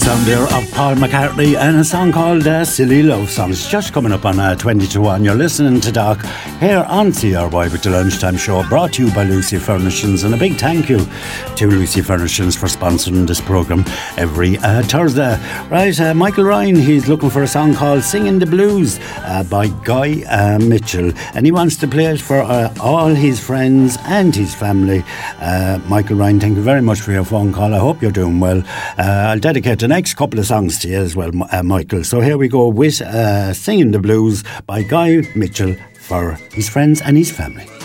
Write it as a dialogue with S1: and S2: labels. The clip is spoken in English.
S1: Sound there of Paul McCartney and a song called Silly Love Songs, just coming up on 20 to 1. You're listening to Doc here on CRY with the Lunchtime Show, brought to you by Lucy Furnishings, and a big thank you to Lucy Furnishings for sponsoring this programme every Thursday. Right, Michael Ryan, he's looking for a song called Singing the Blues by Guy Mitchell, and he wants to play it for all his friends and his family. Michael Ryan, thank you very much for your phone call. I hope you're doing well. I'll dedicate the next couple of songs to you as well, Michael. So here we go with Singing the Blues by Guy Mitchell for his friends and his family.